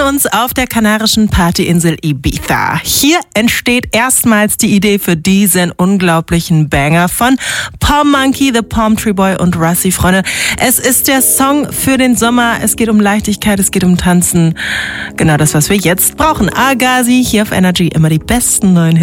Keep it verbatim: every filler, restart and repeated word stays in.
uns auf der kanarischen Partyinsel Ibiza. Hier entsteht erstmals die Idee für diesen unglaublichen Banger von Palm Monkey, The Palm Tree Boy und Rusty, Freunde. Es ist der Song für den Sommer. Es geht um Leichtigkeit, es geht um Tanzen. Genau das, was wir jetzt brauchen. Agazi hier auf Energy, immer die besten neuen Hits.